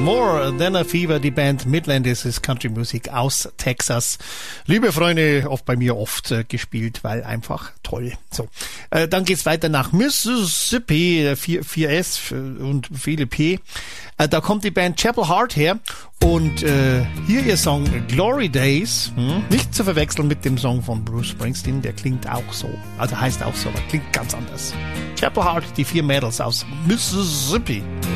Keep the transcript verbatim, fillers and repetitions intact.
More Than a Fever, die Band Midland, das ist Country Music aus Texas. Liebe Freunde, oft bei mir oft äh, gespielt, weil einfach toll. So, äh, dann geht's weiter nach Mississippi, vier S und viele P. Äh, da kommt die Band Chapel Hart her und äh, hier ihr Song Glory Days, hm? Nicht zu verwechseln mit dem Song von Bruce Springsteen, der klingt auch so, also heißt auch so, aber klingt ganz anders. Chapel Hart, die vier Mädels aus Mississippi.